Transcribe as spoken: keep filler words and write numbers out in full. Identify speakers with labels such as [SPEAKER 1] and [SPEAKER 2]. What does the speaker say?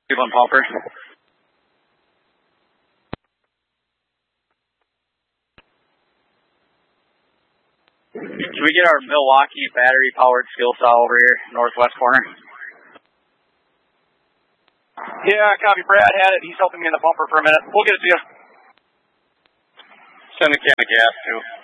[SPEAKER 1] Cleveland pumper. Can we get our Milwaukee battery-powered skill saw over here, northwest corner?
[SPEAKER 2] Yeah, copy. Brad had it. He's helping me in the pumper for a minute. We'll get it to you.
[SPEAKER 1] Send a can of gas, too.